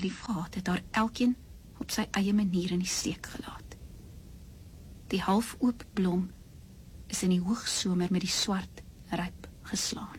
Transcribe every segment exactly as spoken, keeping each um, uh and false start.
lief gehad het, haar elkeen op sy eie manier in die steek gelaat. Die half oop blom is in die hoogsomer met die swart ryp geslaan.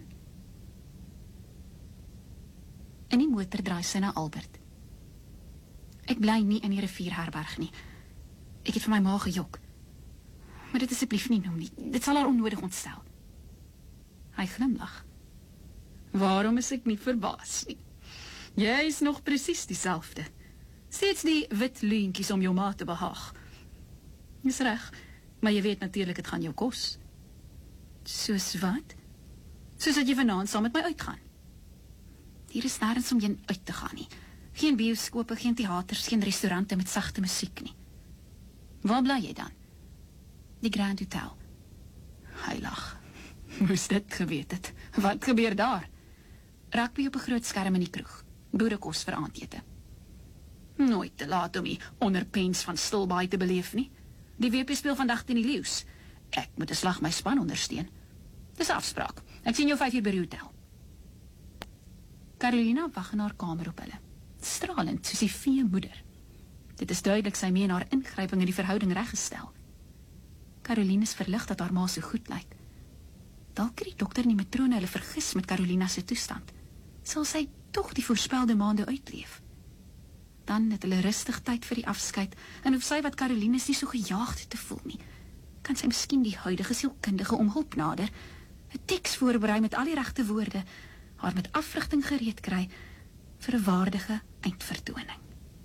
In die motor draai sy na Albert. Ek bly nie in die rivierherberg nie. Ek het vir my ma gejok. Maar dit asseblief nie noem nie. Dit sal haar onnodig ontstel. Hy glimlag. Waarom is ek nie verbaas nie? Jy is nog precies dieselfde. Steeds die wit leentjies om jou ma te behaag. Dis reg, maar jy weet natuurlijk, het gaan jou kos. Soos wat? Soos dat jy vanaand saam met my uitgaan. Hier is nergens om jy uit te gaan nie. Geen bioskope, geen theaters, geen restaurante met sagte musiek nie. Waar bly jy dan? Die Grand Hotel. Hy lag. Moes dit geweet het. Wat gebeur daar? Rugby op 'n groot skerm in die kroeg. Boerekos vir aandete. Nooit te laat om die onderpens van Stilbaai te beleef nie. Die W P speel vandag teen die Leeu's. Ek moet 'n slag my span ondersteun. Dis afspraak. Ek sien jou vyf uur by die hotel. Carolina wag in haar kamer op hulle. Stralend soos die vee moeder. Dit is duidelik sy meen haar ingryping in die verhouding reggestel. Caroline is verlig dat haar ma so goed lyk. Dalk het die dokter en die matrone hulle vergis met Carolina se toestand. Sal sy tog die voorspelde maande uitleef? Dan het hulle rustig tyd vir die afskeid, en hoef sy wat Caroline is nie so gejaagd te voel nie. Kan sy miskien die huidige sielkundige om hulp nader, 'n teks voorberei met al die regte woorde, haar met afrigting gereed kry vir 'n waardige eindvertoning.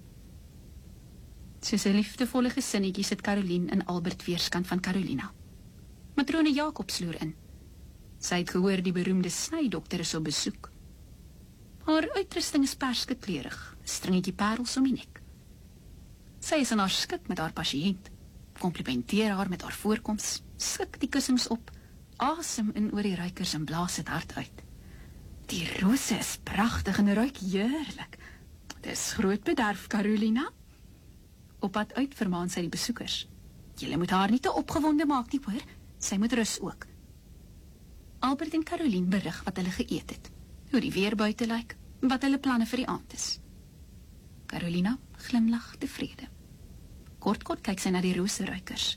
Soos 'n liefdevolle gesinnetjie sit Caroline in Albert weerskant van Carolina. Matrone Jakob sloer in. Sy het gehoor die beroemde snydokter is op besoek. Haar uitrusting is persgekleurig, stringetjie parels om die nek. Sy is in haar skik met haar pasiënt, komplimenteer haar met haar voorkoms, skik die kussings op, asem in oor die ruikers en blaas het hard uit. Die rose is pragtig en ruik heerlik. Dis groot bederf, Carolina. Op pad uit vermaan sy die besoekers. Julle moet haar nie te opgewonde maak nie, hoor. Sy moet rus ook. Albert en Caroline berig wat hulle geëet het, hoe die weer buite lyk, wat hulle planne vir die aand is. Carolina glimlag tevrede. Kort kort kyk sy na die roseruikers.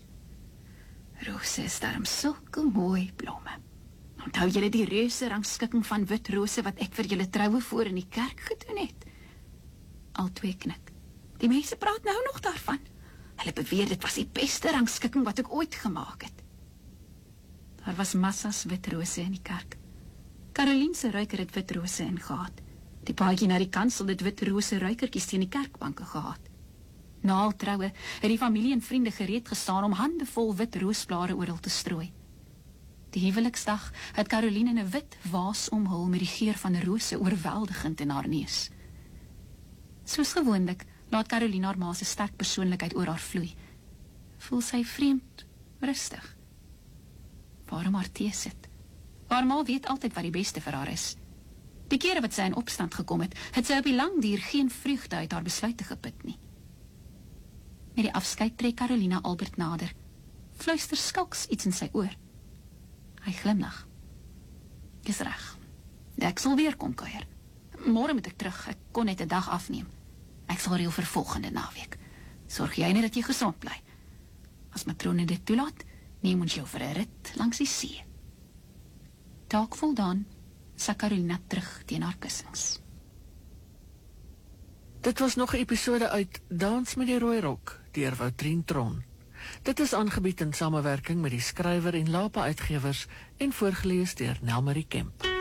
Rose is daarom sulke mooi blomme. Onthou julle die reuse rangskikking van wit rose wat ek vir julle troue voor in die kerk gedoen het? Al twee knik. Die mense praat nou nog daarvan. Hulle beweer dit was die beste rangskikking wat ek ooit gemaak het. Daar was massas wit rose in die kerk. Caroline se ruiker het wit rose ingehad. Die paadjie na die kansel het wit rose ruikertjies teen die kerkbanke gehad. Na al troue het die familie en vriende gereed gestaan om hande vol wit roosblare oral te strooi. Die huweliksdag het Caroline in 'n wit waas omhul met die geur van rose oorweldigend in haar neus. Soos gewoonlik laat Caroline haar ma se sterk persoonlikheid oor haar vloei. Voel sy vreemd, rustig. Waarom haar thee sit? Haar ma weet altyd wat die beste vir haar is. Die kere wat sy in opstand gekom het, het sy op die lang duur geen vreugde uit haar besluite geput nie. Met die afskeid trek Carolina Albert nader, fluister skalks iets in sy oor. Hy glimlag. Dis reg. Ek sal weer kom kuier. Môre moet ek terug, ek kon net 'n dag afneem. Ek sal reël vir volgende naweek. Sorg jy net dat jy gesond bly. As matrone dit toelaat, neem ons jou vir 'n rit langs die see. Taak voldaan, sa Carolina terug teen haar kussings. Dit was nog 'n episode uit Dans met die Rooi Rok deur Woutrien Tron. Dit is aangebied in samewerking met die skrywer en Lapa Uitgewers en voorgelees deur Nelmarie Kemp.